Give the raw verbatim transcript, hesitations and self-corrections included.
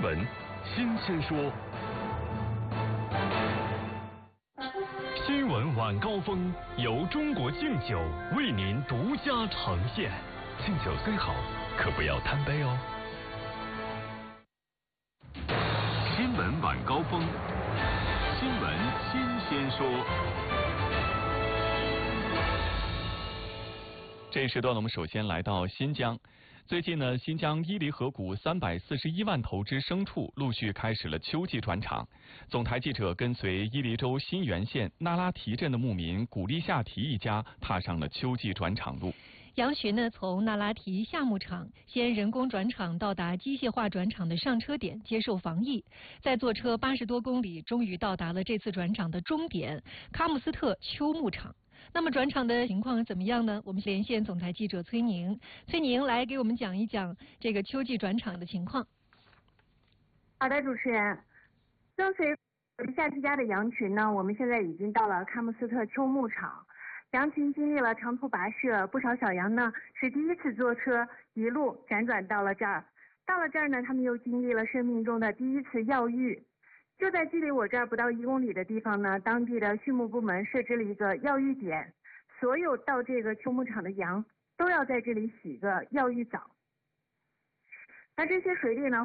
闻新鲜说，新闻晚高峰由中国敬酒为您独家呈现。敬酒虽好，可不要贪杯哦。新闻晚高峰，新闻新鲜说。 这一时段，我们首先来到新疆。最近呢，新疆伊犁河谷三百四十一万头之牲畜陆续开始了秋季转场。总台记者跟随伊犁州新源县那拉提镇的牧民古力夏提一家踏上了秋季转场路。 羊群呢，从那拉提夏牧场先人工转场到达机械化转场的上车点接受防疫，再坐车八十多公里，终于到达了这次转场的终点喀木斯特秋牧场。那么转场的情况怎么样呢？我们连线总台记者崔宁，崔宁来给我们讲一讲这个秋季转场的情况。 好的，主持人，跟随夏提家的羊群呢，我们现在已经到了喀木斯特秋牧场。羊群经历了长途跋涉，不少小羊呢是第一次坐车一路辗转到了这儿。到了这儿呢，他们又经历了生命中的第一次药浴。就在距离我这儿不到一公里的地方呢，当地的畜牧部门设置了一个药浴点，所有到这个秋牧场的羊都要在这里洗个药浴澡。那这些水里呢